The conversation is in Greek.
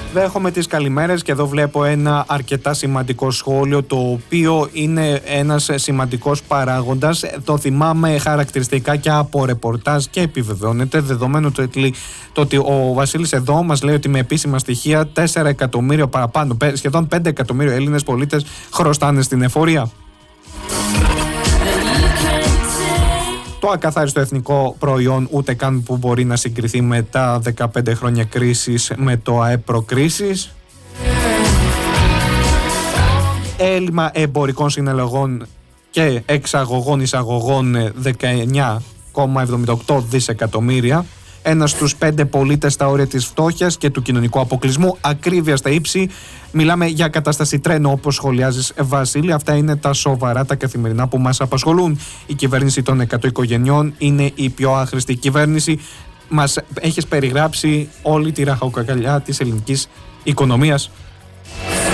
Δέχομαι τις καλημέρες και εδώ βλέπω ένα αρκετά σημαντικό σχόλιο, το οποίο είναι ένας σημαντικός παράγοντας. Το θυμάμαι χαρακτηριστικά και από ρεπορτάζ και επιβεβαιώνεται, δεδομένου το ότι ο Βασίλης εδώ μας λέει ότι με επίσημα στοιχεία 4 εκατομμύρια παραπάνω, σχεδόν 5 εκατομμύρια Έλληνες πολίτες χρωστάνε στην εφορία. Το ακαθάριστο εθνικό προϊόν ούτε καν που μπορεί να συγκριθεί με τα 15 χρόνια κρίσης με το ΑΕΠ προκρίσης. Έλλειμμα εμπορικών συναλλαγών και εξαγωγών-εισαγωγών 19,78 δισεκατομμύρια. Ένας στους 5 πολίτες στα όρια της φτώχειας και του κοινωνικού αποκλεισμού. Ακρίβεια στα ύψη. Μιλάμε για κατάσταση τρένο, όπως σχολιάζεις, Βασίλη. Αυτά είναι τα σοβαρά, τα καθημερινά που μας απασχολούν. Η κυβέρνηση των 100 οικογενειών είναι η πιο άχρηστη κυβέρνηση. Μας έχεις περιγράψει όλη τη ραχοκοκαλιά της ελληνικής οικονομίας.